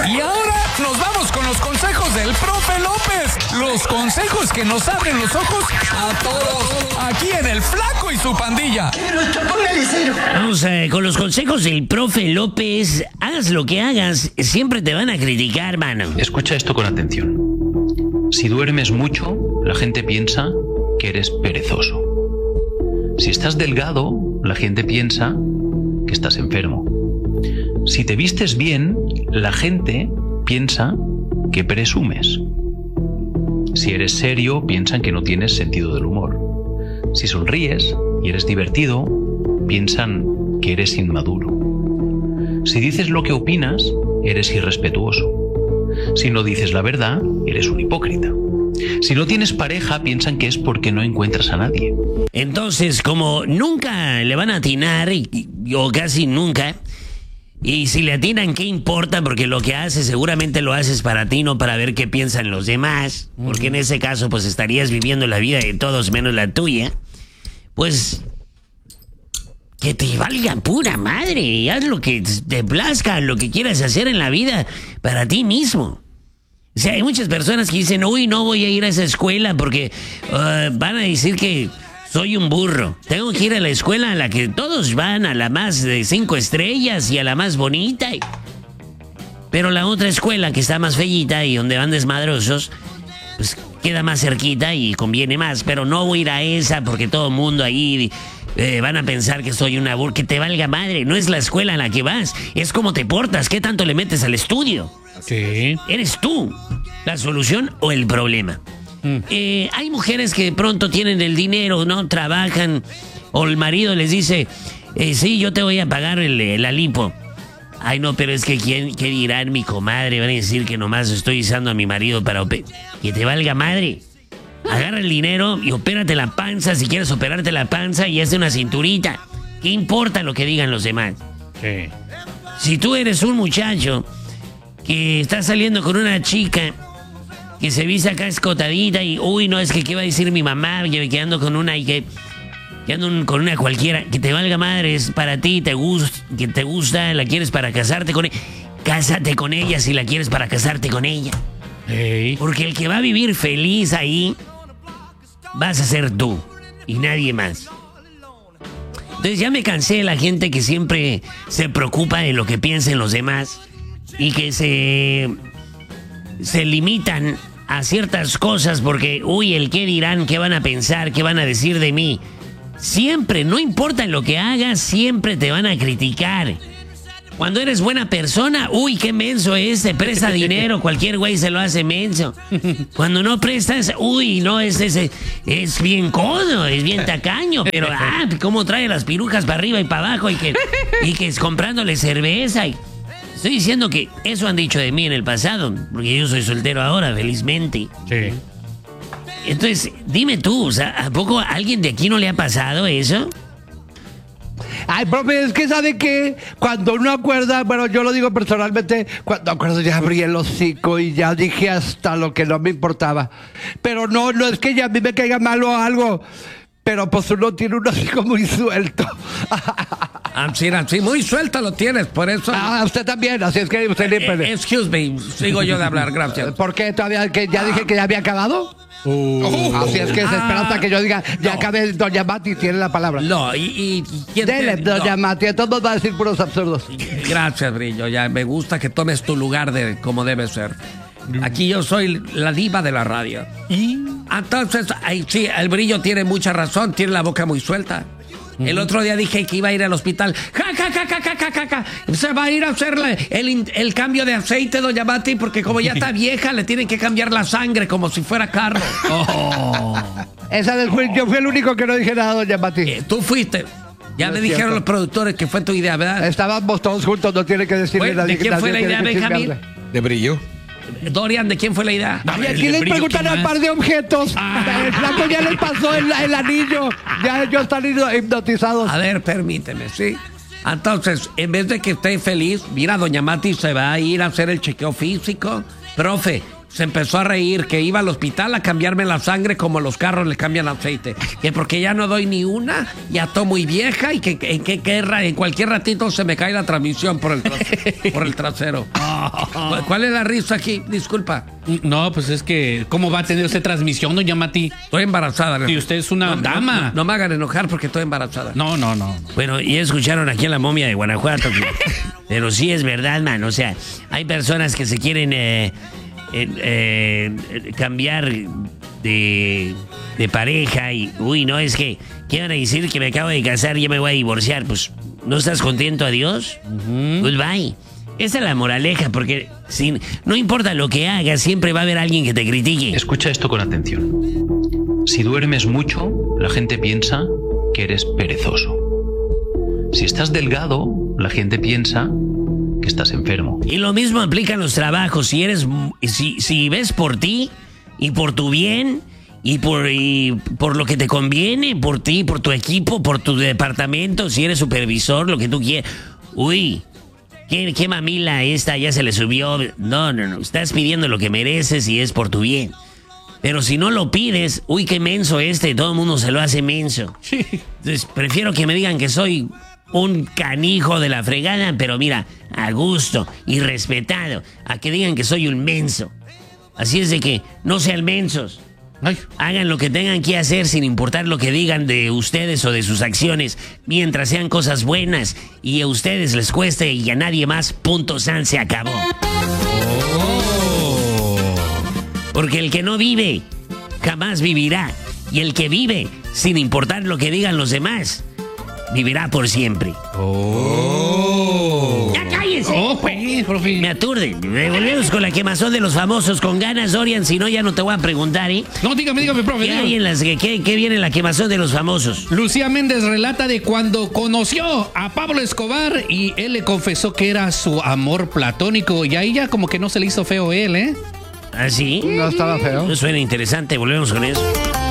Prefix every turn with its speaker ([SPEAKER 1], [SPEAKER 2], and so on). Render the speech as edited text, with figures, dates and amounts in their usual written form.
[SPEAKER 1] Y ahora nos vamos con los consejos del profe López. Los consejos que nos abren los ojos a todos. Aquí en El Flaco y su pandilla.
[SPEAKER 2] Vamos con los consejos del profe López. Hagas lo que hagas, siempre te van a criticar, mano.
[SPEAKER 3] Escucha esto con atención. Si duermes mucho, la gente piensa que eres perezoso. Si estás delgado, la gente piensa que estás enfermo. Si te vistes bien, la gente piensa que presumes. Si eres serio, piensan que no tienes sentido del humor. Si sonríes y eres divertido, piensan que eres inmaduro. Si dices lo que opinas, eres irrespetuoso. Si no dices la verdad, eres un hipócrita. Si no tienes pareja, piensan que es porque no encuentras a nadie.
[SPEAKER 2] Entonces, como nunca le van a atinar, o casi nunca, y si le atinan, ¿qué importa? Porque lo que haces seguramente lo haces para ti, no para ver qué piensan los demás. Porque en ese caso, pues estarías viviendo la vida de todos menos la tuya. Pues que te valga pura madre y haz lo que te plazca, lo que quieras hacer en la vida para ti mismo. O sea, hay muchas personas que dicen, uy, no voy a ir a esa escuela porque van a decir que soy un burro. Tengo que ir a la escuela a la que todos van, a la más de 5 estrellas y a la más bonita. Pero la otra escuela que está más feíta y donde van desmadrosos, pues queda más cerquita y conviene más. Pero no voy a ir a esa porque todo el mundo ahí van a pensar que soy una burra. Que te valga madre, no es la escuela a la que vas, es cómo te portas, qué tanto le metes al estudio.
[SPEAKER 4] Sí.
[SPEAKER 2] ¿Eres tú la solución o el problema? Hay mujeres que de pronto tienen el dinero, ¿no? Trabajan, o el marido les dice, sí, yo te voy a pagar la lipo. Ay, no, pero es que ¿qué dirán mi comadre? Van a decir que nomás estoy usando a mi marido para que te valga madre. Agarra el dinero y opérate la panza si quieres operarte la panza y hazte una cinturita. ¿Qué importa lo que digan los demás?
[SPEAKER 4] Sí.
[SPEAKER 2] Si tú eres un muchacho que está saliendo con una chica que se viste acá escotadita y, uy, no, es que qué va a decir mi mamá, que ando con una y que ando con una cualquiera, que te valga madre, es para ti, que te gusta, la quieres para casarte con ella, cásate con ella si la quieres para casarte con ella.
[SPEAKER 4] Hey.
[SPEAKER 2] Porque el que va a vivir feliz ahí vas a ser tú y nadie más. Entonces ya me cansé de la gente que siempre se preocupa de lo que piensen los demás y que se limitan a ciertas cosas porque, uy, el qué dirán, qué van a pensar, qué van a decir de mí. Siempre, no importa lo que hagas, siempre te van a criticar. Cuando eres buena persona, uy, qué menso es, te presta dinero, cualquier güey se lo hace menso. Cuando no prestas, uy, no, es bien codo, es bien tacaño, pero, cómo trae las pirujas para arriba y para abajo y que es comprándole cerveza y... Estoy diciendo que eso han dicho de mí en el pasado, porque yo soy soltero ahora, felizmente.
[SPEAKER 4] Sí.
[SPEAKER 2] Entonces, dime tú, o sea, ¿a poco a alguien de aquí no le ha pasado eso?
[SPEAKER 5] Ay, profe, es que ¿sabe qué? Cuando uno acuerda, bueno, yo lo digo personalmente, cuando acuerdo ya abrí el hocico y ya dije hasta lo que no me importaba. Pero no es que ya a mí me caiga mal o algo, pero pues uno tiene un hocico muy suelto.
[SPEAKER 6] Sí, muy suelto lo tienes, por eso...
[SPEAKER 5] Usted también, así es que usted limpia.
[SPEAKER 6] Excuse me, sigo yo de hablar, gracias.
[SPEAKER 5] ¿Por qué todavía? ¿Que ya dije que ya había acabado? Así es que se espera hasta que yo diga, ya acabé, doña Mati tiene la palabra.
[SPEAKER 6] No, y ¿quién
[SPEAKER 5] Dele, doña Mati, todos va a decir puros absurdos.
[SPEAKER 6] Gracias, Brillo, ya me gusta que tomes tu lugar de como debe ser. Aquí yo soy la diva de la radio. ¿Y? Entonces, sí, el Brillo tiene mucha razón, tiene la boca muy suelta. El otro día dije que iba a ir al hospital. Se va a ir a hacerle el cambio de aceite, doña Mati, porque como ya está vieja, le tienen que cambiar la sangre como si fuera carro.
[SPEAKER 5] Esa vez yo fui el único que no dije nada, doña Mati.
[SPEAKER 6] Tú fuiste. Ya me dijeron los productores que fue tu idea, ¿verdad?
[SPEAKER 5] Estábamos todos juntos, no tiene que decirle
[SPEAKER 6] nada. ¿De quién fue la idea, Benjamín?
[SPEAKER 7] De Brillo.
[SPEAKER 6] Dorian, ¿de quién fue la idea?
[SPEAKER 5] Y aquí les preguntan al par de objetos. El flaco ya le pasó el anillo. Ya ellos están hipnotizados.
[SPEAKER 6] A ver, permíteme, ¿sí? Entonces, en vez de que esté feliz, mira, doña Mati se va a ir a hacer el chequeo físico. Profe, se empezó a reír que iba al hospital a cambiarme la sangre como los carros le cambian aceite. Que porque ya no doy ni una, ya estoy muy vieja y que en cualquier ratito se me cae la transmisión por el trasero. ¿Cuál es la risa aquí? Disculpa.
[SPEAKER 4] No, pues es que, ¿cómo va a tener usted transmisión, doña Mati?
[SPEAKER 6] Estoy embarazada.
[SPEAKER 4] Y usted es una dama.
[SPEAKER 6] No me hagan enojar porque estoy embarazada.
[SPEAKER 4] No.
[SPEAKER 2] Bueno, y escucharon aquí a la momia de Guanajuato. Pero sí es verdad, man. O sea, hay personas que se quieren cambiar de pareja y, uy, no, es que, ¿qué van a decir? Que me acabo de casar y ya me voy a divorciar. Pues, ¿no estás contento? Adiós. Goodbye. Esa es la moraleja, porque no importa lo que hagas, siempre va a haber alguien que te critique.
[SPEAKER 3] Escucha esto con atención. Si duermes mucho, la gente piensa que eres perezoso. Si estás delgado, la gente piensa que estás enfermo.
[SPEAKER 2] Y lo mismo aplica en los trabajos. Si ves por ti y por tu bien y por lo que te conviene, por ti, por tu equipo, por tu departamento, si eres supervisor, lo que tú quieras. Uy, ¿qué mamila esta ya se le subió? No. Estás pidiendo lo que mereces y es por tu bien. Pero si no lo pides, uy, qué menso todo el mundo se lo hace menso. Entonces, prefiero que me digan que soy un canijo de la fregada, pero mira, a gusto y respetado, a que digan que soy un menso. Así es de que no sean mensos.
[SPEAKER 4] Ay.
[SPEAKER 2] Hagan lo que tengan que hacer sin importar lo que digan de ustedes o de sus acciones, mientras sean cosas buenas y a ustedes les cueste y a nadie más, punto, san, se acabó. Porque el que no vive, jamás vivirá. Y el que vive, sin importar lo que digan los demás, vivirá por siempre. ¡Ya cállense!
[SPEAKER 4] Pues, profe.
[SPEAKER 2] Me aturde. Volvemos con la quemazón de los famosos con ganas, Dorian. Si no, ya no te voy a preguntar, ¿eh?
[SPEAKER 4] No, dígame, profe.
[SPEAKER 2] ¿Qué hay en qué viene en la quemazón de los famosos?
[SPEAKER 4] Lucía Méndez relata de cuando conoció a Pablo Escobar y él le confesó que era su amor platónico. Y ahí ya como que no se le hizo feo él, ¿eh?
[SPEAKER 2] ¿Ah, sí?
[SPEAKER 5] No estaba feo.
[SPEAKER 2] Suena interesante. Volvemos con eso.